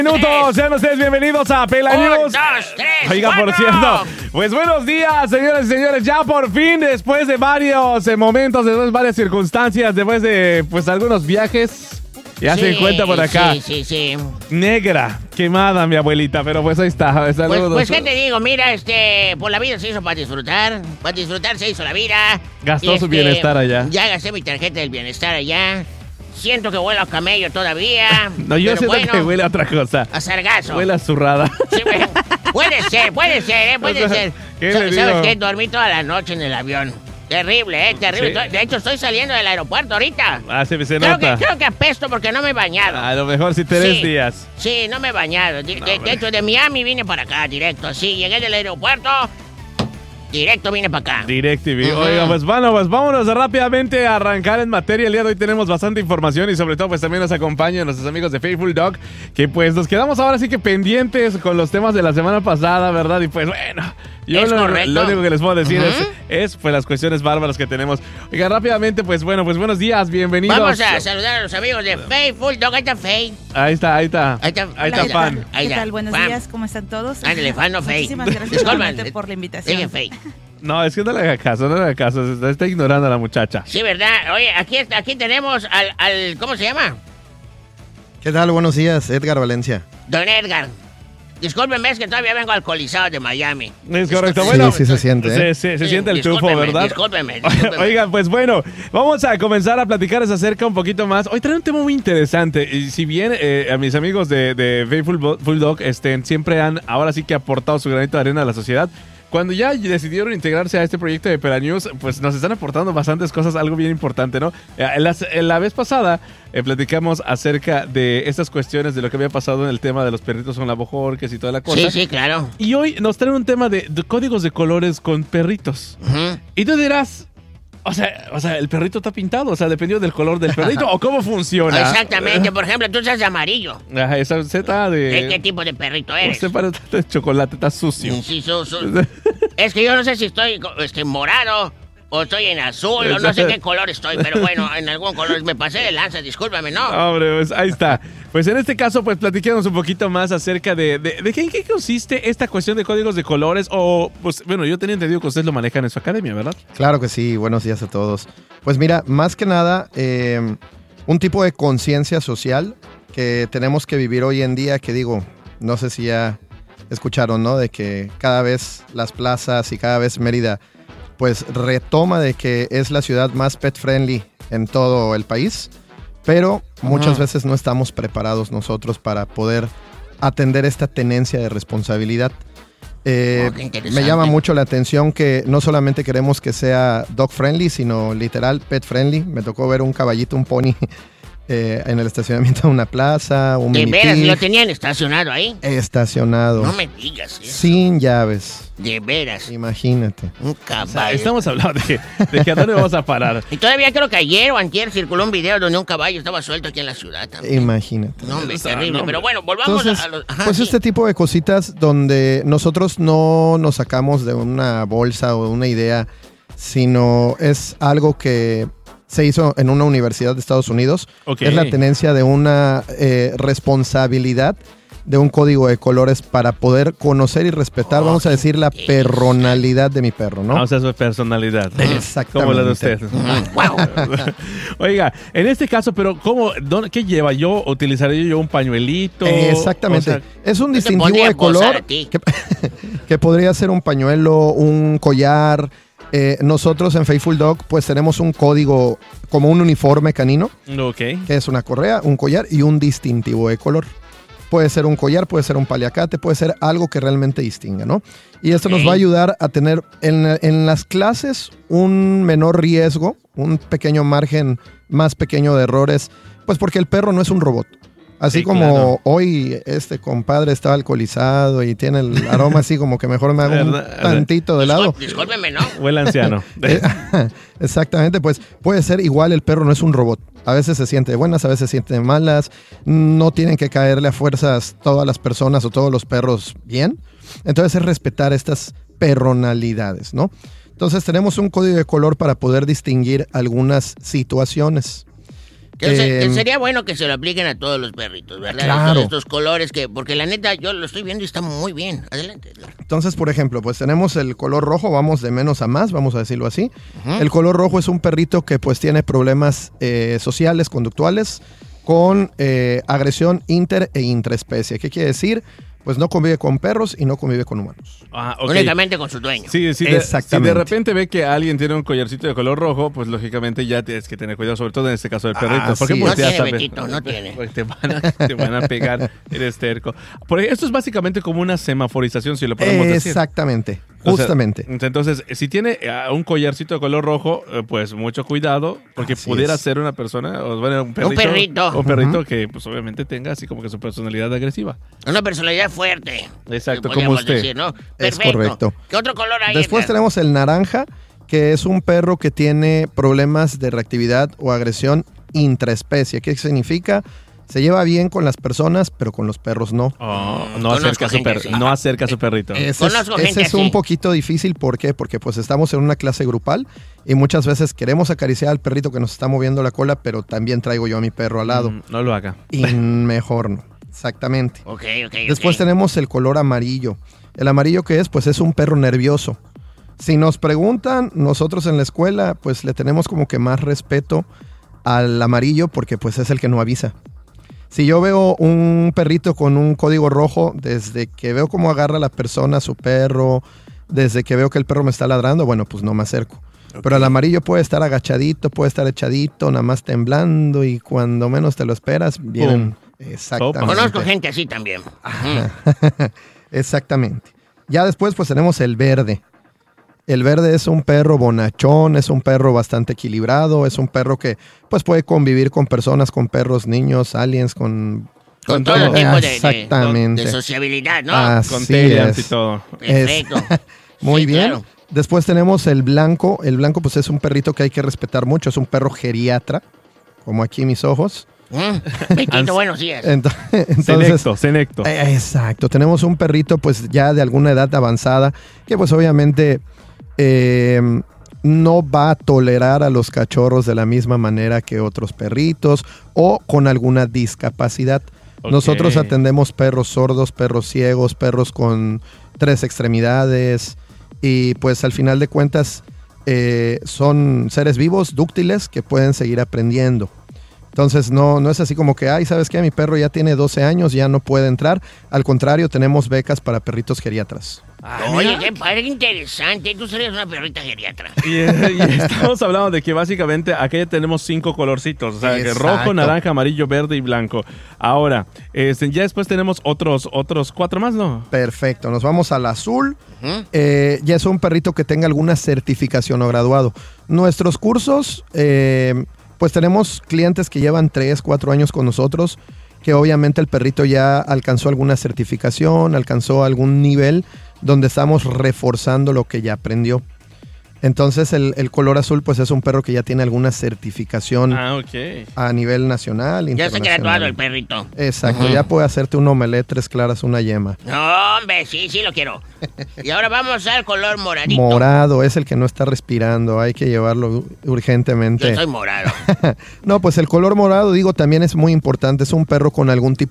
Minutos, sean ustedes bienvenidos a Pela News. 1, 2, 3, Oiga, 4. por cierto, pues buenos días, señoras y señores. Ya por fin, después de varios momentos, después de varias circunstancias, después de pues algunos viajes, ya se encuentra por acá. Sí. Negra, quemada mi abuelita, pero pues ahí está. Pues qué te digo, mira, por la vida se hizo para disfrutar se hizo la vida. Gastó su bienestar allá. Ya gasté mi tarjeta del bienestar allá. Siento que huele a camello todavía. No, yo siento que huele a otra cosa. A sargazo. Huele a zurrada. Sí, puede ser, puede ser. ¿Sabes qué? Dormí toda la noche en el avión. Terrible, terrible. Sí. De hecho, estoy saliendo del aeropuerto ahorita. Ah, se nota. Creo que apesto porque no me he bañado. A lo mejor si 3 días. Sí, no me he bañado. De hecho, de Miami vine para acá, directo. Sí, llegué del aeropuerto, directo vine para acá. DirecTV. Oiga, pues vámonos rápidamente a arrancar en materia. El día de hoy tenemos bastante información y sobre todo pues también nos acompañan nuestros amigos de Faithful Dog, que pues nos quedamos ahora sí que pendientes con los temas de la semana pasada, ¿verdad? Y pues bueno, yo lo único que les puedo decir es pues las cuestiones bárbaras que tenemos. Oiga, rápidamente, pues bueno, pues buenos días, bienvenidos. Vamos a saludar a los amigos de Faithful Dog. Ahí está Faith. Ahí está Fan. ¿Qué tal? Buenos días, ¿cómo están todos? Ándale, Fan, no Faith. Muchísimas gracias por la invitación. Sigue Faith. No, es que no le haga caso, está ignorando a la muchacha. Sí, ¿verdad? Oye, aquí tenemos al ¿cómo se llama? ¿Qué tal? Buenos días, Edgar Valencia. Don Edgar. Discúlpenme, es que todavía vengo alcoholizado de Miami. Es correcto. Bueno, sí se siente, ¿eh? Se siente el tufo, ¿verdad? Discúlpenme. Oigan, pues bueno, vamos a comenzar a platicarles acerca un poquito más. Hoy trae un tema muy interesante. Y si bien a mis amigos de Faithful Dog siempre han ahora sí que aportado su granito de arena a la sociedad, cuando ya decidieron integrarse a este proyecto de Pela News, pues nos están aportando bastantes cosas, algo bien importante, ¿no? La vez pasada platicamos acerca de estas cuestiones de lo que había pasado en el tema de los perritos con la bojorques y toda la cosa. Sí, claro. Y hoy nos traen un tema de códigos de colores con perritos. Y tú dirás, o sea, el perrito está pintado, o sea, dependiendo del color del perrito, o cómo funciona. Exactamente, por ejemplo, tú estás de amarillo. Ajá, esa está de... ¿Qué tipo de perrito eres? Usted parece de chocolate, está sucio. Sí, es que yo no sé si estoy morado o estoy en azul o no sé qué color estoy, pero bueno, en algún color me pasé de lanza, discúlpame, ¿no? Hombre, pues ahí está. Pues en este caso, pues platiquemos un poquito más acerca de qué consiste esta cuestión de códigos de colores o, pues, bueno, yo tenía entendido que ustedes lo manejan en su academia, ¿verdad? Claro que sí, buenos días a todos. Pues mira, más que nada, un tipo de conciencia social que tenemos que vivir hoy en día, que digo, no sé si ya escucharon, ¿no? De que cada vez las plazas y cada vez Mérida pues retoma de que es la ciudad más pet friendly en todo el país, pero muchas veces no estamos preparados nosotros para poder atender esta tenencia de responsabilidad. Me llama mucho la atención que no solamente queremos que sea dog friendly, sino literal pet friendly. Me tocó ver un caballito, un pony en el estacionamiento de una plaza, un ¿De mini veras pig. lo tenían estacionado ahí? Estacionado. No me digas eso. Sin llaves. De veras. Imagínate. Un caballo. Estamos hablando de que a dónde vamos a parar. Y todavía creo que ayer o antier circuló un video donde un caballo estaba suelto aquí en la ciudad también. Imagínate. No, hombre, O sea, terrible. no, Pero bueno, volvamos Entonces, a los... Ajá, pues sí. este tipo de cositas donde nosotros no nos sacamos de una bolsa o de una idea, sino es algo que se hizo en una universidad de Estados Unidos. Ok. Es la tenencia de una responsabilidad de un código de colores para poder conocer y respetar, vamos a decir, la perronalidad de mi perro, ¿no? O sea, su personalidad. Exactamente. Como la de usted. Wow. Oiga, en este caso, pero ¿qué lleva? ¿Utilizaría yo un pañuelito? Exactamente. O sea, es un te distintivo pondría de a posar color a ti. que podría ser un pañuelo, un collar. Nosotros en Faithful Dog pues tenemos un código como un uniforme canino, ok. que es una correa, un collar y un distintivo de color. Puede ser un collar, puede ser un paliacate, puede ser algo que realmente distinga, ¿no? Y esto nos va a ayudar a tener en las clases un menor riesgo, un pequeño margen más pequeño de errores, pues porque el perro no es un robot. Así Sí, como claro. Hoy este compadre está alcoholizado y tiene el aroma así como que mejor me hago un tantito de lado. Discúlpeme, ¿no? Huele anciano. Exactamente, pues puede ser igual, el perro no es un robot. A veces se siente de buenas, a veces se siente de malas. No tienen que caerle a fuerzas todas las personas o todos los perros bien. Entonces es respetar estas perronalidades, ¿no? Entonces tenemos un código de color para poder distinguir algunas situaciones. Sería bueno que se lo apliquen a todos los perritos, ¿verdad? Claro. Estos colores porque la neta yo lo estoy viendo y está muy bien. Adelante. Entonces, por ejemplo, pues tenemos el color rojo, vamos de menos a más, vamos a decirlo así. El color rojo es un perrito que pues tiene problemas sociales, conductuales, con agresión inter e intraespecie. ¿Qué quiere decir? Pues no convive con perros y no convive con humanos. Únicamente con su dueño. Sí, exactamente. Si de repente ve que alguien tiene un collarcito de color rojo, pues lógicamente ya tienes que tener cuidado, sobre todo en este caso del perrito. Porque no tiene, Betito, no tiene. Te van a pegar, eres terco. Porque esto es básicamente como una semaforización, si lo podemos decir. Exactamente, justamente. O sea, entonces, si tiene un collarcito de color rojo, pues mucho cuidado, porque pudiera ser una persona, o bueno, un perrito que pues obviamente tenga así como que su personalidad agresiva. Una personalidad fuerte. Exacto, como usted. Decir, ¿no? Es correcto. ¿Qué otro color hay? Después tenemos el naranja, que es un perro que tiene problemas de reactividad o agresión intraespecie. ¿Qué significa? Se lleva bien con las personas, pero con los perros no. No acerca a su perrito. Ese es un poquito difícil. ¿Por qué? Porque pues estamos en una clase grupal y muchas veces queremos acariciar al perrito que nos está moviendo la cola, pero también traigo yo a mi perro al lado. No lo haga. Y mejor no. Exactamente. Después tenemos el color amarillo. ¿El amarillo qué es? Pues es un perro nervioso. Si nos preguntan, nosotros en la escuela, pues le tenemos como que más respeto al amarillo porque pues es el que no avisa. Si yo veo un perrito con un código rojo, desde que veo cómo agarra la persona a su perro, desde que veo que el perro me está ladrando, bueno, pues no me acerco. Pero el amarillo puede estar agachadito, puede estar echadito, nada más temblando y cuando menos te lo esperas, vienen... Exactamente. Conozco gente así también. Exactamente. Ya después pues tenemos el verde. El verde es un perro bonachón, es un perro bastante equilibrado, es un perro que pues puede convivir con personas, con perros, niños, aliens, con todo tipo exactamente. de sociabilidad, ¿no? Con telias y todo. Perfecto. Muy bien. Claro. Después tenemos el blanco. El blanco pues es un perrito que hay que respetar mucho, es un perro geriatra, como aquí mis ojos. Betito, buenos días. Entonces, Senecto. Exacto. Tenemos un perrito pues ya de alguna edad avanzada que pues obviamente no va a tolerar a los cachorros de la misma manera que otros perritos o con alguna discapacidad. Nosotros atendemos perros sordos, perros ciegos, perros con 3 extremidades y pues al final de cuentas son seres vivos, dúctiles que pueden seguir aprendiendo. Entonces no es así como que, ay, ¿sabes qué? Mi perro ya tiene 12 años, ya no puede entrar. Al contrario, tenemos becas para perritos geriatras. Oye, qué padre, interesante. Tú serías una perrita geriatra. Y estamos hablando de que básicamente aquí ya tenemos 5 colorcitos. O sea, que rojo, naranja, amarillo, verde y blanco. Ahora, ya después tenemos otros 4 más, ¿no? Perfecto, nos vamos al azul. Ya es un perrito que tenga alguna certificación o graduado. Nuestros cursos... pues tenemos clientes que llevan 3, 4 años con nosotros, que obviamente el perrito ya alcanzó alguna certificación, alcanzó algún nivel donde estamos reforzando lo que ya aprendió. Entonces el color azul pues es un perro que ya tiene alguna certificación a nivel nacional, internacional. Ya se ha graduado el perrito. Exacto, ya puede hacerte un omelette, 3 claras, una yema. No, hombre, sí lo quiero. Y ahora vamos al color moradito. Morado, es el que no está respirando, hay que llevarlo urgentemente. Yo soy morado. No, pues el color morado, digo, también es muy importante, es un perro con algún tipo